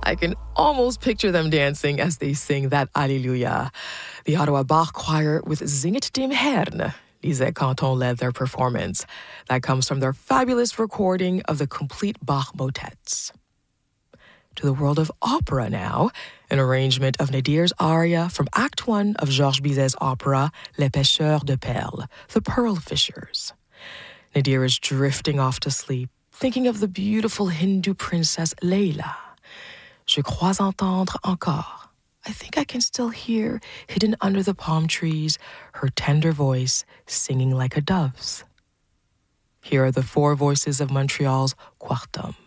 I can almost picture them dancing as they sing that Alleluia. The Ottawa Bach Choir with Zinget dem Herrn, Lisette Canton led their performance. That comes from their fabulous recording of the complete Bach motets. To the world of opera now, an arrangement of Nadir's aria from Act 1 of Georges Bizet's opera Les Pêcheurs de Perles, The Pearl Fishers. Nadir is drifting off to sleep, thinking of the beautiful Hindu princess Leila. Je crois entendre encore. I think I can still hear, hidden under the palm trees, her tender voice singing like a dove's. Here are the four voices of Montreal's Quartum.